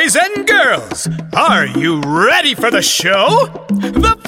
Boys and girls, are you ready for the show? The